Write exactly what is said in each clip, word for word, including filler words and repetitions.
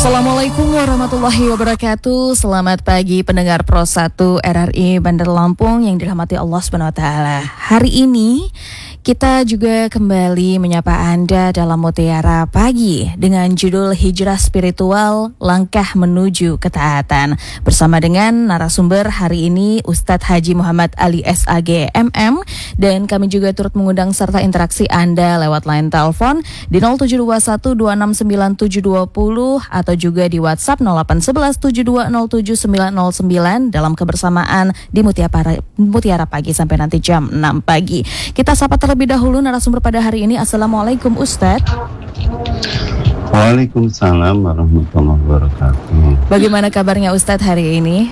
Assalamualaikum warahmatullahi wabarakatuh. Selamat pagi pendengar Pro satu R R I Bandar Lampung yang dirahmati Allah Subhanahu wa taala. Hari ini kita juga kembali menyapa Anda dalam Mutiara Pagi dengan judul Hijrah Spiritual, Langkah Menuju Ketaatan. Bersama dengan narasumber hari ini Ustadz Haji Muhammad Ali S A G M M, dan kami juga turut mengundang serta interaksi Anda lewat line telepon di nol tujuh dua satu dua enam sembilan tujuh dua nol atau juga di WhatsApp nol delapan satu satu tujuh dua nol tujuh sembilan nol sembilan dalam kebersamaan di Mutiara, Mutiara Pagi sampai nanti jam enam pagi. Kita sapa terlebih dahulu narasumber pada hari ini. Assalamualaikum Ustadz. Waalaikumsalam warahmatullahi wabarakatuh. Bagaimana kabarnya Ustadz hari ini?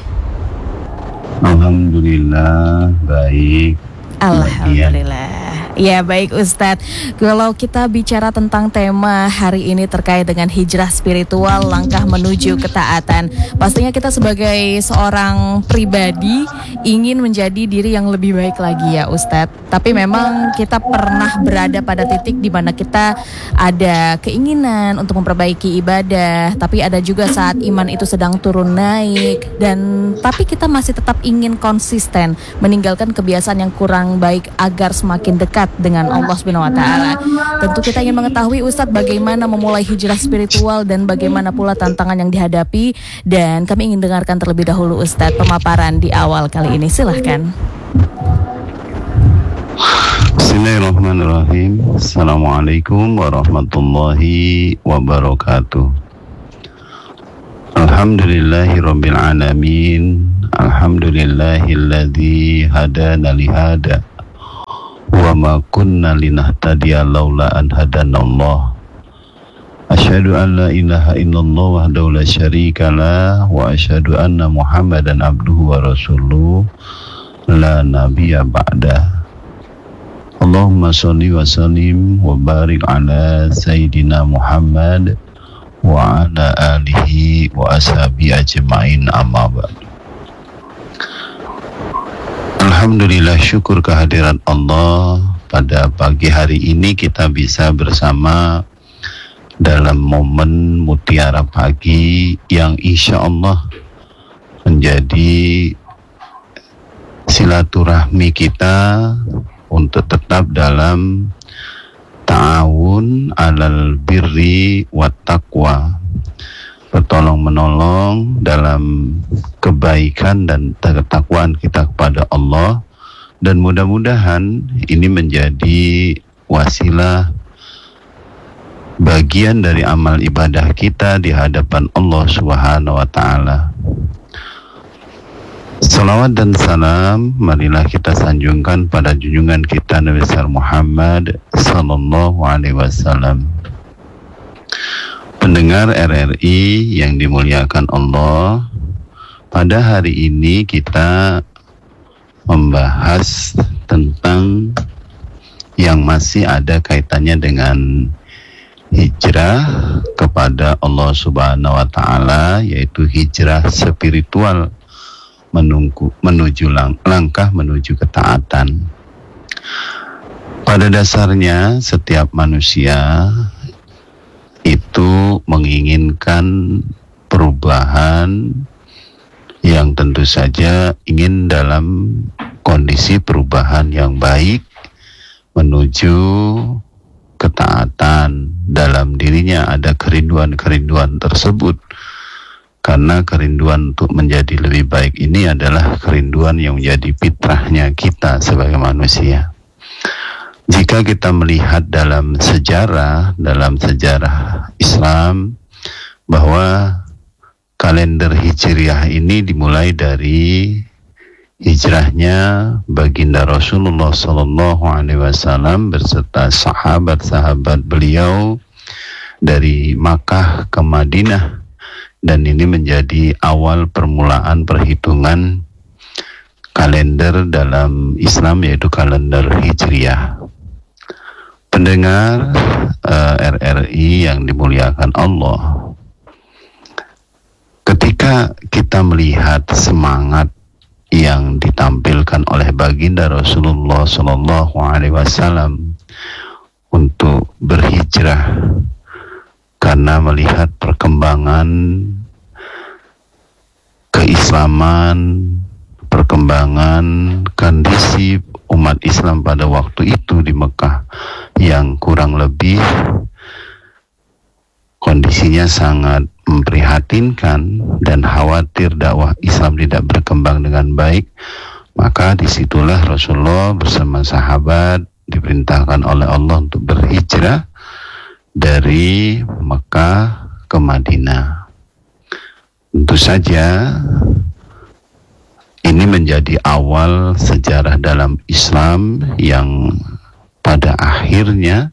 Alhamdulillah baik. Alhamdulillah. Ya baik Ustadz, kalau kita bicara tentang tema hari ini terkait dengan hijrah spiritual, langkah menuju ketaatan, pastinya kita sebagai seorang pribadi ingin menjadi diri yang lebih baik lagi ya Ustadz. Tapi memang kita pernah berada pada titik di mana kita ada keinginan untuk memperbaiki ibadah, tapi ada juga saat iman itu sedang turun naik, dan tapi kita masih tetap ingin konsisten meninggalkan kebiasaan yang kurang baik agar semakin dekat dengan Allah Subhanahu wa taala. Tentu kita ingin mengetahui Ustadz bagaimana memulai hijrah spiritual dan bagaimana pula tantangan yang dihadapi, dan kami ingin dengarkan terlebih dahulu Ustadz pemaparan di awal kali ini. Silahkan. Bismillahirrahmanirrahim. Assalamualaikum warahmatullahi wabarakatuh. Alhamdulillahirabbil alamin. Alhamdulillahilladzi hadana lihada wa ma kunna linahtadiya laula an hadanallah. Asyhadu an la ilaha illallah wahdahu la syarika lah wa asyhadu anna Muhammadan abduhu wa rasuluh la nabiyya ba'da. Allahumma sholli wa sallim wa barik ala sayyidina Muhammad wa ala alihi wa ashabi ajma'in, amma ba'du. Alhamdulillah, syukur kehadiran Allah. Pada pagi hari ini kita bisa bersama dalam momen Mutiara Pagi yang insya Allah menjadi silaturahmi kita untuk tetap dalam ta'awun alal birri wat taqwa, bertolong menolong dalam kebaikan dan ketakwaan kita kepada Allah, dan mudah-mudahan ini menjadi wasilah bagian dari amal ibadah kita di hadapan Allah Subhanahu wa taala. Salawat dan salam marilah kita sanjungkan pada junjungan kita Nabi besar Muhammad sallallahu alaihi wasallam. Pendengar R R I yang dimuliakan Allah, pada hari ini kita membahas tentang yang masih ada kaitannya dengan hijrah kepada Allah Subhanahu wa taala, yaitu hijrah spiritual menunggu, menuju lang, langkah menuju ketaatan. Pada dasarnya setiap manusia itu menginginkan perubahan yang tentu saja ingin dalam kondisi perubahan yang baik menuju ketaatan. Dalam dirinya ada kerinduan-kerinduan tersebut, karena kerinduan untuk menjadi lebih baik ini adalah kerinduan yang menjadi fitrahnya kita sebagai manusia. Jika kita melihat dalam sejarah, dalam sejarah Islam, bahwa kalender Hijriah ini dimulai dari hijrahnya baginda Rasulullah Sallallahu Alaihi Wasallam berserta sahabat-sahabat beliau dari Makkah ke Madinah, dan ini menjadi awal permulaan perhitungan kalender dalam Islam, yaitu kalender Hijriah. Pendengar uh, R R I yang dimuliakan Allah, ketika kita melihat semangat yang ditampilkan oleh baginda Rasulullah Sallallahu Alaihi Wasallam untuk berhijrah karena melihat perkembangan keislaman, perkembangan kondisi umat Islam pada waktu itu di Mekah yang kurang lebih kondisinya sangat memprihatinkan dan khawatir dakwah Islam tidak berkembang dengan baik, maka disitulah Rasulullah bersama sahabat diperintahkan oleh Allah untuk berhijrah dari Mekah ke Madinah. Tentu saja ini menjadi awal sejarah dalam Islam yang pada akhirnya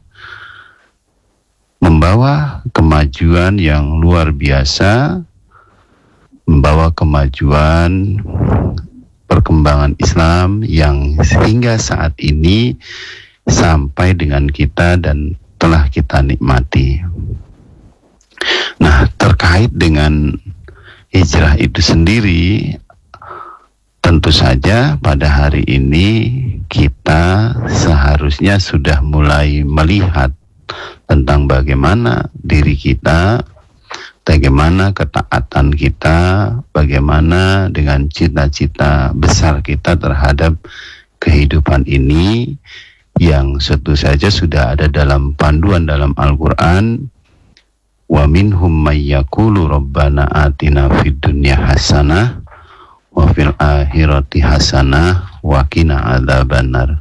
membawa kemajuan yang luar biasa, membawa kemajuan perkembangan Islam yang sehingga saat ini sampai dengan kita dan telah kita nikmati. Nah, terkait dengan hijrah itu sendiri, tentu saja pada hari ini kita seharusnya sudah mulai melihat tentang bagaimana diri kita, bagaimana ketaatan kita, bagaimana dengan cita-cita besar kita terhadap kehidupan ini yang tentu saja sudah ada dalam panduan dalam Al-Quran. Wa minhum may yaqulu rabbana atina fid dunya hasanah wa fil akhirati hasanah wa qina adzabannar.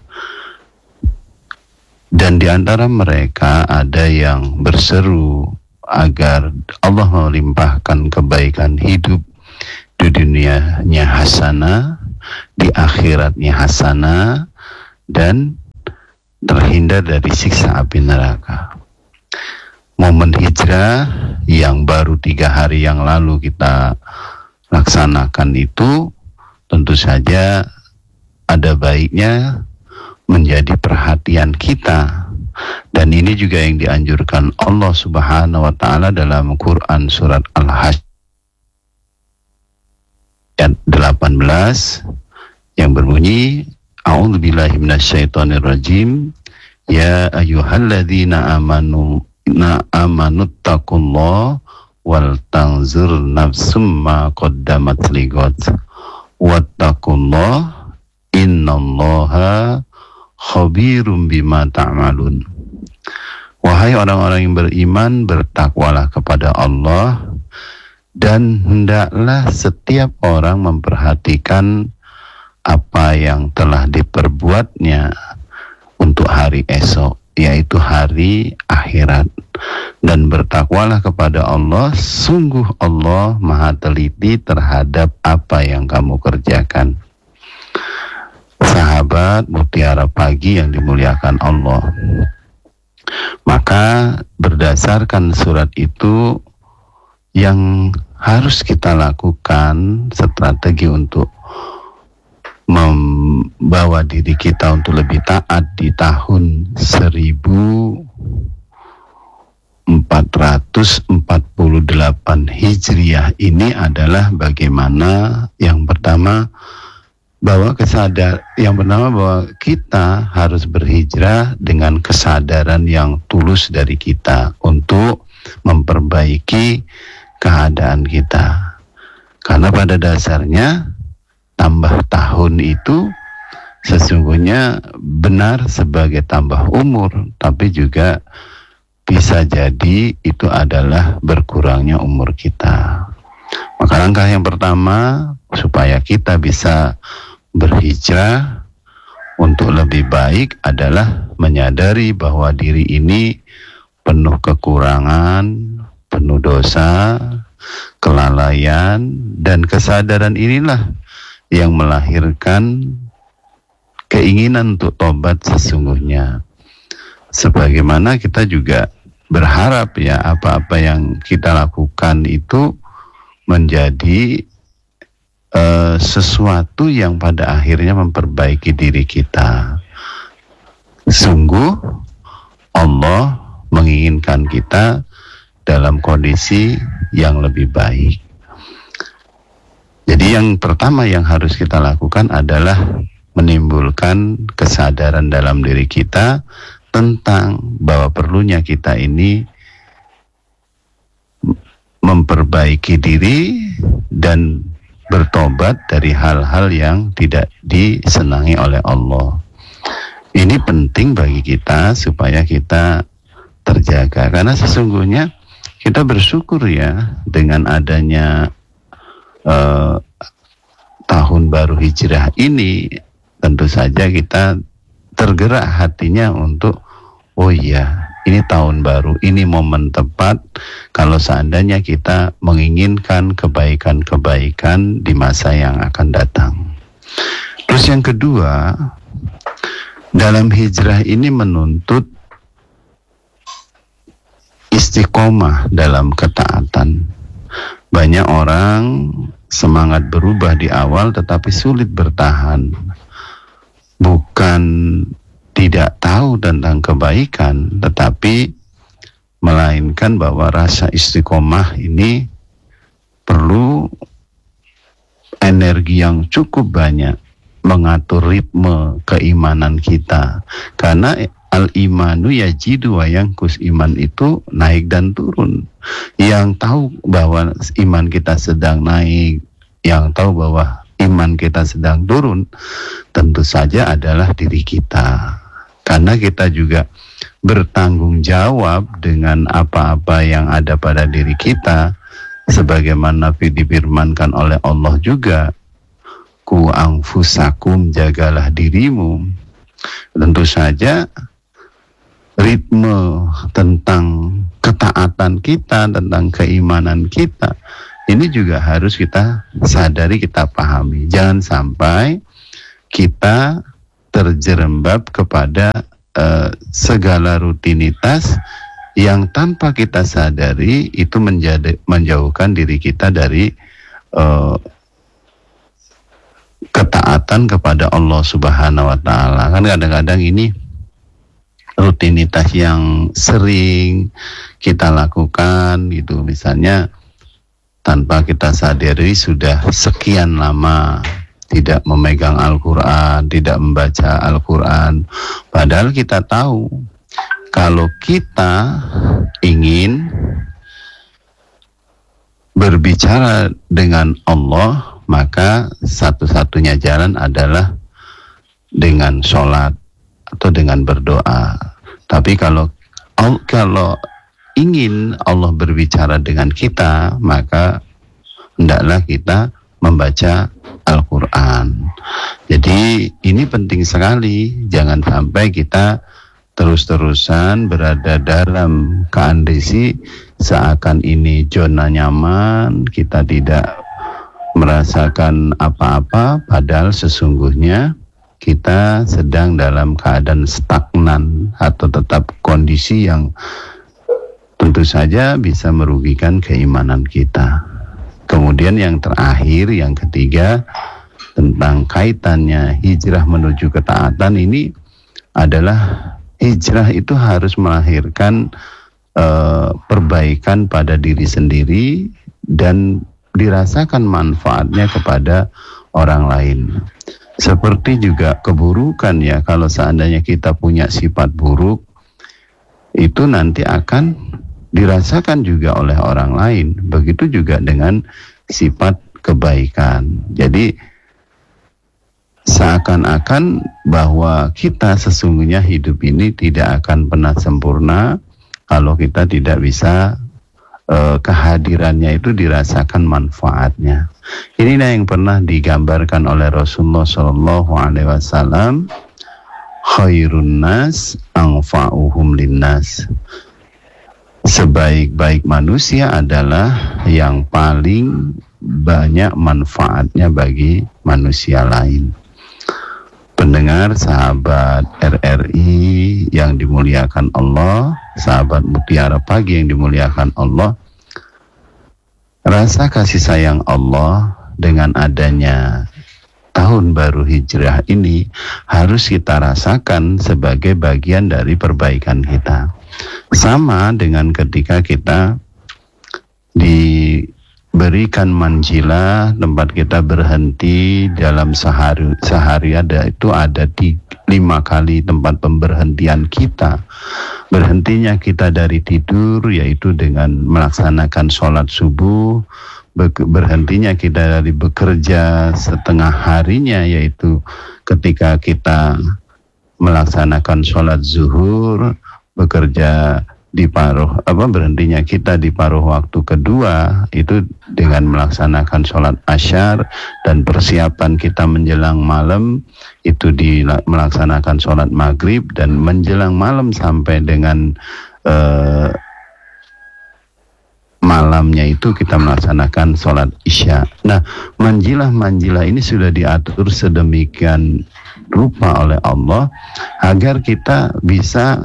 Dan di antara mereka ada yang berseru agar Allah melimpahkan kebaikan hidup di dunianya hasanah, di akhiratnya hasanah, dan terhindar dari siksa api neraka. Momen hijrah yang baru tiga hari yang lalu kita laksanakan itu tentu saja ada baiknya menjadi perhatian kita, dan ini juga yang dianjurkan Allah Subhanahu wa taala dalam Quran surat Al-Hasyr ayat delapan belas yang berbunyi, A'udzubillahi minasyaitonirrajim, ya ayyuhalladzina amanu na amanuttaqullah wal tanzur nafsum ma qaddamat ligot wattaqullah innallaha khabirum bima ta'malun. Wahai orang-orang yang beriman, bertakwalah kepada Allah, dan hendaklah setiap orang memperhatikan apa yang telah diperbuatnya untuk hari esok, yaitu hari akhirat. Dan bertakwalah kepada Allah, sungguh Allah maha teliti terhadap apa yang kamu kerjakan. Sahabat Mutiara Pagi yang dimuliakan Allah, maka berdasarkan surat itu yang harus kita lakukan strategi untuk membawa diri kita untuk lebih taat di tahun seribu empat ratus empat puluh delapan Hijriah ini adalah bagaimana yang pertama bahwa kesadar yang pertama bahwa kita harus berhijrah dengan kesadaran yang tulus dari kita untuk memperbaiki keadaan kita, karena pada dasarnya tambah tahun itu sesungguhnya benar sebagai tambah umur, tapi juga bisa jadi itu adalah berkurangnya umur kita. Maka langkah yang pertama supaya kita bisa berhijrah untuk lebih baik adalah menyadari bahwa diri ini penuh kekurangan, penuh dosa, kelalaian, dan kesadaran inilah yang melahirkan keinginan untuk tobat sesungguhnya. Sebagaimana kita juga berharap ya apa-apa yang kita lakukan itu menjadi uh, sesuatu yang pada akhirnya memperbaiki diri kita. Sungguh Allah menginginkan kita dalam kondisi yang lebih baik. Jadi yang pertama yang harus kita lakukan adalah menimbulkan kesadaran dalam diri kita tentang bahwa perlunya kita ini memperbaiki diri dan bertobat dari hal-hal yang tidak disenangi oleh Allah. Ini penting bagi kita supaya kita terjaga, karena sesungguhnya kita bersyukur ya dengan adanya uh, tahun baru hijrah ini. Tentu saja kita tergerak hatinya untuk, oh iya, ini tahun baru, ini momen tepat kalau seandainya kita menginginkan kebaikan-kebaikan di masa yang akan datang. Terus yang kedua, dalam hijrah ini menuntut istiqomah dalam ketaatan. Banyak orang semangat berubah di awal tetapi sulit bertahan. Bukan tidak tahu tentang kebaikan, tetapi melainkan bahwa rasa istiqomah ini perlu energi yang cukup banyak, mengatur ritme keimanan kita, karena al-imanu yajidu wa yanqus, iman itu naik dan turun. Yang tahu bahwa iman kita sedang naik, yang tahu bahwa iman kita sedang turun, tentu saja adalah diri kita, karena kita juga bertanggung jawab dengan apa-apa yang ada pada diri kita, sebagaimana difirmankan oleh Allah juga, ku anfusakum, jagalah dirimu. Tentu saja ritme tentang ketaatan kita, tentang keimanan kita, ini juga harus kita sadari, kita pahami. Jangan sampai kita terjerembab kepada uh, segala rutinitas yang tanpa kita sadari itu menjadi, menjauhkan diri kita dari uh, ketaatan kepada Allah Subhanahu wa Ta'ala. Kan kadang-kadang ini rutinitas yang sering kita lakukan gitu, misalnya tanpa kita sadari sudah sekian lama tidak memegang Al-Quran, tidak membaca Al-Quran, padahal kita tahu kalau kita ingin berbicara dengan Allah, maka satu-satunya jalan adalah dengan sholat atau dengan berdoa. Tapi kalau kalau ingin Allah berbicara dengan kita, maka hendaklah kita membaca Al-Quran. Jadi ini penting sekali, jangan sampai kita terus-terusan berada dalam kondisi seakan ini zona nyaman, kita tidak merasakan apa-apa, padahal sesungguhnya kita sedang dalam keadaan stagnan atau tetap kondisi yang tentu saja bisa merugikan keimanan kita. Kemudian yang terakhir, yang ketiga, tentang kaitannya hijrah menuju ketaatan ini adalah hijrah itu harus melahirkan uh, perbaikan pada diri sendiri dan dirasakan manfaatnya kepada orang lain. Seperti juga keburukan ya, kalau seandainya kita punya sifat buruk, itu nanti akan dirasakan juga oleh orang lain. Begitu juga dengan sifat kebaikan. Jadi seakan-akan bahwa kita sesungguhnya hidup ini tidak akan pernah sempurna kalau kita tidak bisa eh, kehadirannya itu dirasakan manfaatnya. Inilah yang pernah digambarkan oleh Rasulullah shallallahu alaihi wasallam, khairun nas anfa'uhum linnas. Sebaik-baik manusia adalah yang paling banyak manfaatnya bagi manusia lain. Pendengar sahabat R R I yang dimuliakan Allah, sahabat Mutiara Pagi yang dimuliakan Allah, rasa kasih sayang Allah dengan adanya tahun baru hijrah ini harus kita rasakan sebagai bagian dari perbaikan kita. Sama dengan ketika kita diberikan manjilah, tempat kita berhenti dalam sehari, sehari ada itu ada di lima kali tempat pemberhentian kita. berhentinya kita dari tidur yaitu dengan melaksanakan sholat subuh, berhentinya kita dari bekerja setengah harinya yaitu ketika kita melaksanakan sholat zuhur, bekerja di paruh apa berhentinya kita di paruh waktu kedua itu dengan melaksanakan sholat asyar, dan persiapan kita menjelang malam itu di melaksanakan sholat maghrib, dan menjelang malam sampai dengan uh, malamnya itu kita melaksanakan sholat isya. Nah, manjilah-manjilah ini sudah diatur sedemikian rupa oleh Allah agar kita bisa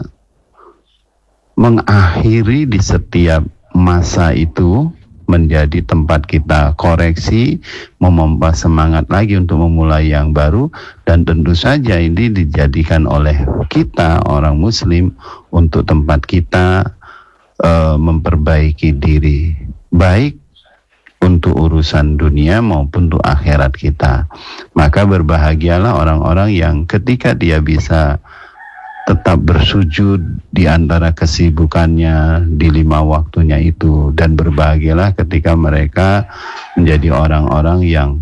mengakhiri di setiap masa itu menjadi tempat kita koreksi, memompa semangat lagi untuk memulai yang baru, dan tentu saja ini dijadikan oleh kita orang muslim untuk tempat kita uh, memperbaiki diri, baik untuk urusan dunia maupun untuk akhirat kita. Maka berbahagialah orang-orang yang ketika dia bisa tetap bersujud di antara kesibukannya di lima waktunya itu, dan berbahagialah ketika mereka menjadi orang-orang yang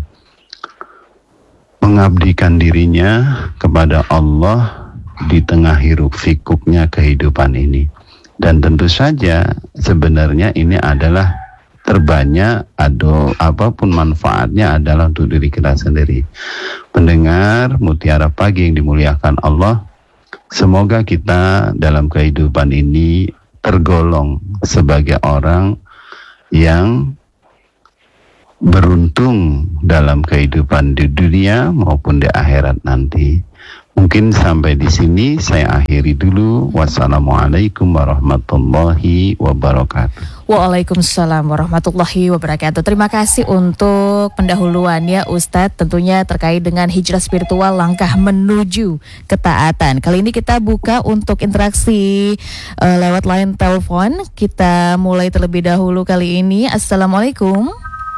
mengabdikan dirinya kepada Allah di tengah hiruk pikuknya kehidupan ini. Dan tentu saja sebenarnya ini adalah terbanyak atau apapun manfaatnya adalah untuk diri kita sendiri. Pendengar Mutiara Pagi yang dimuliakan Allah, semoga kita dalam kehidupan ini tergolong sebagai orang yang beruntung dalam kehidupan di dunia maupun di akhirat nanti. Mungkin sampai di sini saya akhiri dulu. Wassalamualaikum warahmatullahi wabarakatuh. Waalaikumsalam warahmatullahi wabarakatuh. Terima kasih untuk pendahuluannya Ustadz, tentunya terkait dengan hijrah spiritual, langkah menuju ketaatan. Kali ini kita buka untuk interaksi uh, lewat line telepon. Kita mulai terlebih dahulu kali ini. Assalamualaikum.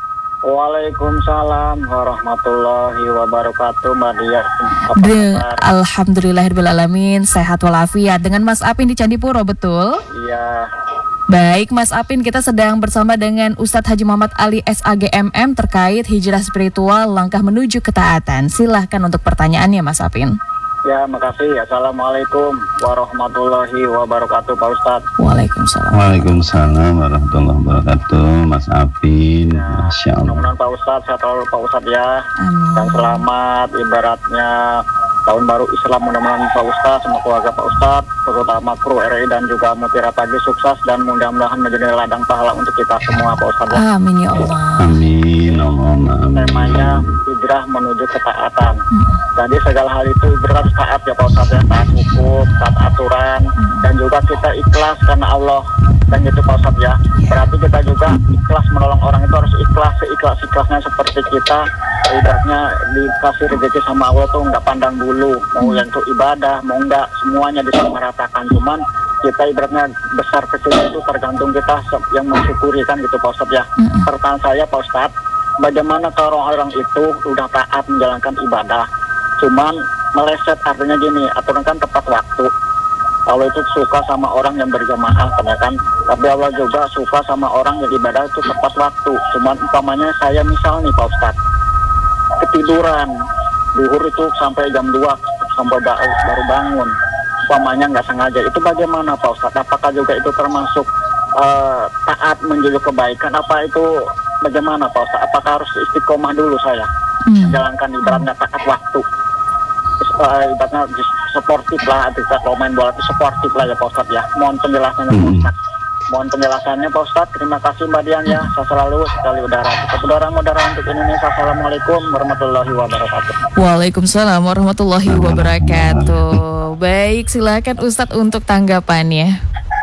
Waalaikumsalam warahmatullahi wabarakatuh, Mbak Dia. De, Alhamdulillahirrahmanirrahim, sehat walafiat. Dengan Mas Apin di Candipuro, betul? Iya. Baik Mas Apin, kita sedang bersama dengan Ustadz Haji Muhammad Ali S A G M M terkait hijrah spiritual, langkah menuju ketaatan. Silahkan untuk pertanyaannya Mas Apin. Ya, makasih. Assalamualaikum warahmatullahi wabarakatuh, Pak Ustadz. Waalaikumsalam. Waalaikumsalam warahmatullahi wabarakatuh, Mas Apin. Ya, Masya Allah. mudah-mudahan Pak Ustadz, sehat selalu Pak Ustadz ya. Amin. Dan selamat ibaratnya tahun baru Islam, mudah-mudahan Pak Ustadz, semua keluarga Pak Ustadz, terutama kru R I dan juga Mutiara Pagi sukses, dan mudah-mudahan menjadi ladang pahala untuk kita semua Pak Ustadz. Amin ya Allah. Amin, Allahumma amin. Temanya hijrah menuju ketaatan. Hmm. Jadi segala hal itu berat taat ya Pak Ustadz ya, taat hukum, taat aturan, dan juga kita ikhlas karena Allah. Dan gitu Pak Ustadz ya, berarti kita juga ikhlas menolong orang itu harus ikhlas, seikhlas-ikhlasnya seperti kita ibaratnya dikasih rezeki sama Allah tuh nggak pandang bulu, mau yang itu ibadah, mau enggak, semuanya disamaratakan. Cuman kita ibaratnya besar kecil itu tergantung kita yang mensyukuri kan gitu Pak Ustadz ya. Pertanyaan saya Pak Ustadz, bagaimana kalau orang itu udah taat menjalankan ibadah, cuman meleset, artinya gini, aturan kan tepat waktu. Allah itu suka sama orang yang berjamaah, kan? Tapi Allah juga suka sama orang yang ibadah itu tepat waktu. Cuman umpamanya saya misal nih Pak Ustadz, ketiduran, duhur itu sampai jam dua, sampai baru bangun. Umpamanya nggak sengaja, itu bagaimana Pak Ustadz? Apakah juga itu termasuk uh, taat menuju kebaikan? Apa itu bagaimana Pak Ustadz? Apakah harus istiqomah dulu saya? Hmm. Jalankan ibaratnya taat waktu. Uh, ibaratnya sportif lah, artinya kalau main bola itu sportif lah ya Pak Ustadz ya. Mohon penjelasannya Pak Ustadz. Mohon penjelasannya Pak Ustadz. Terima kasih Mbak Dian ya. Saya selalu sekali udara. Kita udara-udara untuk Indonesia. Assalamualaikum warahmatullahi wabarakatuh. Waalaikumsalam warahmatullahi wabarakatuh. Baik, silakan Ustadz untuk tanggapannya.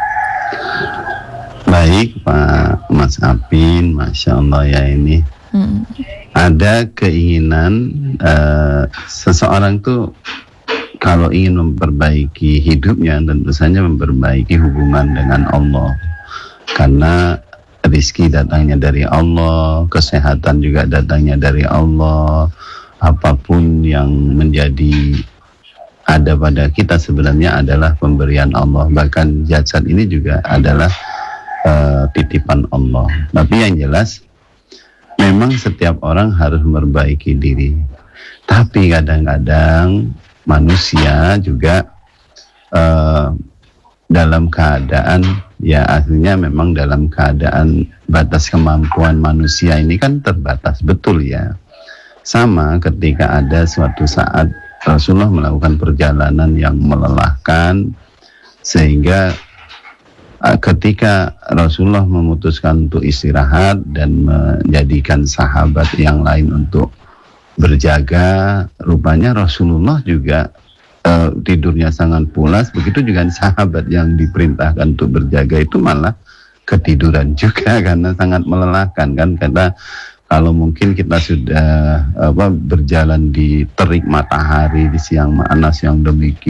Baik Pak Mas Apin, Masya Allah ya ini. Hmm. Ada keinginan uh, seseorang tuh kalau ingin memperbaiki hidupnya, tentu saja memperbaiki hubungan dengan Allah, karena rezeki datangnya dari Allah, kesehatan juga datangnya dari Allah. Apapun yang menjadi ada pada kita sebenarnya adalah pemberian Allah. Bahkan jasad ini juga adalah uh, titipan Allah. Tapi yang jelas memang setiap orang harus memperbaiki diri. Tapi kadang-kadang manusia juga uh, dalam keadaan, ya aslinya memang dalam keadaan batas kemampuan manusia ini kan terbatas, betul ya. Sama ketika ada suatu saat Rasulullah melakukan perjalanan yang melelahkan, sehingga uh, ketika Rasulullah memutuskan untuk istirahat dan menjadikan sahabat yang lain untuk berjaga, rupanya Rasulullah juga uh, tidurnya sangat pulas. Begitu juga sahabat yang diperintahkan untuk berjaga itu malah ketiduran juga karena sangat melelahkan kan. Karena kalau mungkin kita sudah apa berjalan di terik matahari di siang panas yang demikian